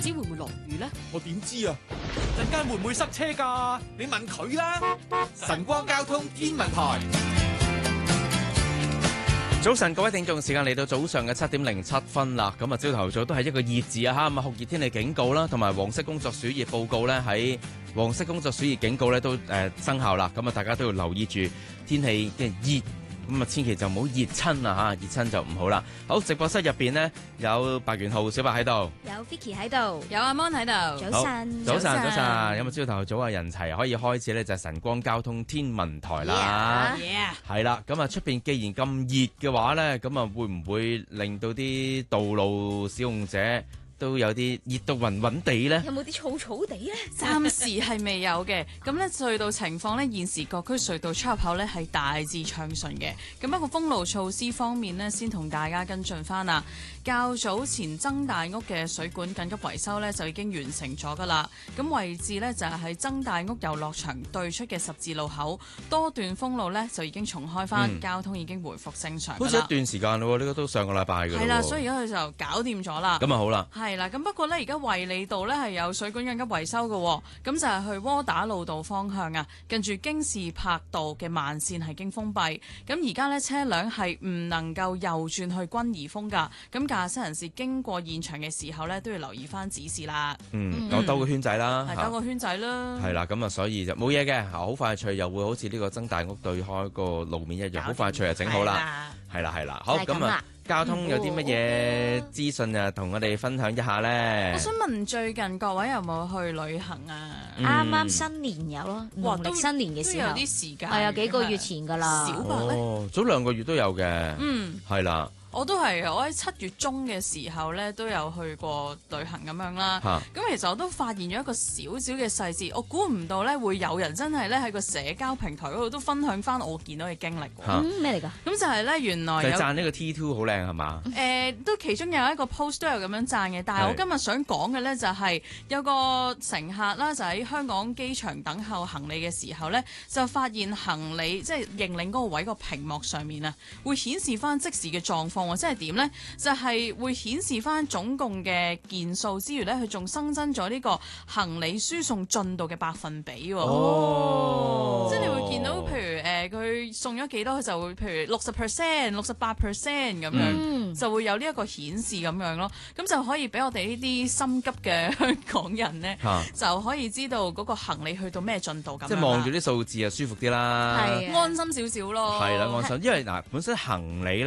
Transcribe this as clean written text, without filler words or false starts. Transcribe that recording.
知會唔會落雨呢？ 我點知啊？陣間會唔會塞車㗎？你問佢啦。晨光交通天文台。 早晨，各位聽眾，時間嚟到早上嘅7:07啦。咁啊，朝頭早都係一個熱字啊，嚇咁啊，酷熱天氣警告啦，同埋黃色工作暑熱報告咧，喺黃色工作暑熱警告咧都生效啦。咁啊，大家都要留意住天氣嘅熱。咁啊，千祈就唔好熱親啊嚇，熱親就唔好啦。好，直播室入邊呢，有白元浩小白喺度， 有 Vicky 喺度， 有阿 Mon 喺度。 早晨， 早晨。咁啊，朝頭早啊，人齊可以開始呢，就係晨光交通天文台啦。係啦，咁啊，出邊既然咁熱嘅話呢，咁啊，會唔會令到啲道路使用者都有啲熱到暈暈地呢？ 有冇啲燥燥地咧？ 暫時係未有嘅。咁呢隧道情況呢，現時各區隧道出入口呢係大致暢順嘅。咁不過封路措施方面呢，先同大家跟進翻啦。較早前曾大屋嘅水管緊急維修呢，就已經完成咗㗎啦。咁位置呢，就係喺曾大屋遊樂場對出嘅十字路口，多段封路呢，就已經重開翻，交通已經回復正常。 好似一段時間咯，呢個都上個禮拜㗎啦。 係啦，所以而家佢就搞掂咗啦。 咁啊好啦。 係啦，咁不過呢，而家衛理道呢係有水管緊急維修嘅，咁就係去窩打老道方向啊，近住京士柏道嘅慢線係經封閉。咁而家呢，車輛係唔能夠右轉去軍怡峰㗎。咁駕駛人士經過現場嘅時候呢，都要留意翻指示啦。 我兜個圈仔啦， 係兜個圈仔啦。 係啦，咁啊，所以就冇嘢嘅，好快脆又會好似呢個曾大屋對開個路面一樣，好快脆就整好啦。係啦，好咁啊。交通有啲乜嘢資訊啊，同我哋分享一下呢？ 我想問最近各位有冇去旅行啊？ 啱啱新年有咯，農曆新年嘅時候都有啲時間， 係有幾個月前㗎啦。 小白咧， 早2個月都有嘅，係啦。 我都係，我喺7月中嘅時候咧都有去過旅行咁樣啦。咁其實我都發現咗一個小小嘅細節，我估唔到咧會有人真係咧喺個社交平台嗰度都分享翻我見到嘅經歷。 咩嚟㗎？ 咁就係咧，原來有就讚呢個 T2 好靚係嘛？ 都其中有一個 post 都有咁樣讚嘅，但係我今日想講嘅咧就係有個乘客啦，就喺香港機場等候行李嘅時候咧，就發現行李即係認領嗰個位個屏幕上面啊，會顯示翻即時嘅狀況。即係點呢？就係會顯示翻總共嘅件數之餘呢，佢仲新增咗呢個行李輸送進度嘅百分比喎。即係你會見到，譬如佢送咗幾多，佢就會譬如60%、68% 咁樣，就會有呢一個顯示咁樣咯。咁就可以俾我哋呢啲心急嘅香港人呢，就可以知道嗰個行李去到咩進度咁。 即係望住啲數字就舒服啲啦， 係安心少少咯。 係啦，安心，因為嗱本身行李